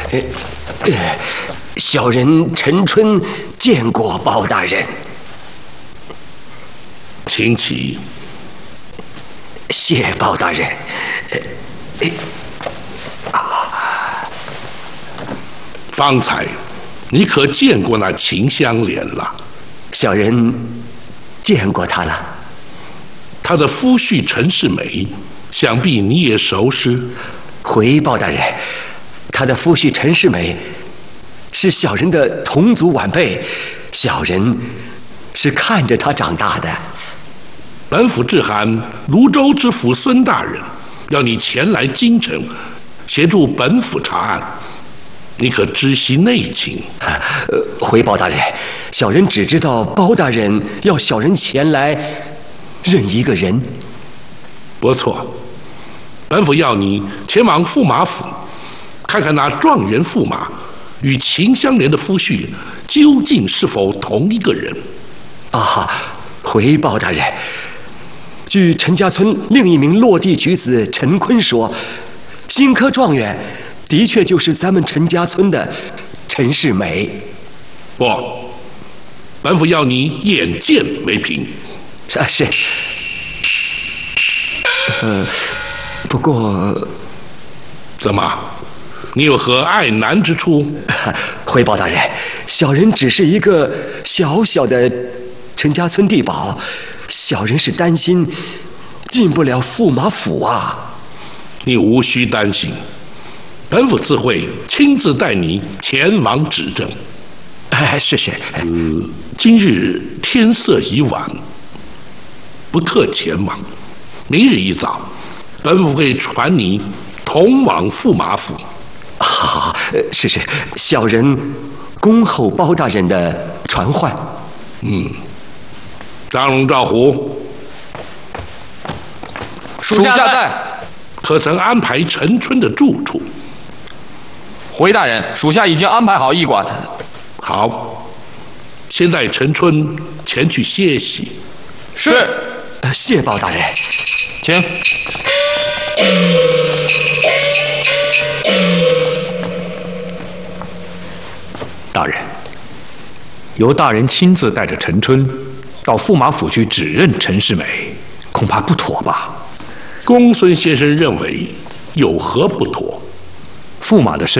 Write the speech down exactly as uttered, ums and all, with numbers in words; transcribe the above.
呃呃，小人陈春见过包大人。 请起。 谢包大人。呃呃、 啊，方才你可见过那秦香莲了？ 小人见过他了。 他的夫婿陈世美，想必你也熟识。 回包大人，他的夫婿陈世美是小人的同族晚辈，小人是看着他长大的。 本府致函泸州知府孙大人，要你前来京城，协助本府查案。你可知悉内情？ 呃，回包大人，小人只知道包大人要小人前来认一个人。 不错，本府要你前往驸马府，看看那状元驸马与秦香莲的夫婿究竟是否同一个人。 啊，回包大人，据陈家村另一名落地举子陈坤说，新科状元的确就是咱们陈家村的陈世美。 不，本府要你眼见为凭。 啊，是。呃，不过， 怎么，你有何爱难之处？ 回包大人，小人只是一个小小的陈家村地保，小人是担心进不了驸马府啊。 你无需担心，本府自会亲自带你前往指证。 哎，是是。 呃，今日天色已晚，不特前往。明日一早，本府会传你同往驸马府。 好，是是，小人恭候包大人的传唤。 嗯，张龙、赵虎， 属下在。 可曾安排陈春的住处？ 回大人，属下已经安排好驿馆。 好，先带陈春前去歇息。 是。 呃，谢包大人。 请。 大人，由大人亲自带着陈春到驸马府去指认陈世美，恐怕不妥吧？ 公孙先生认为有何不妥？ 驸马的身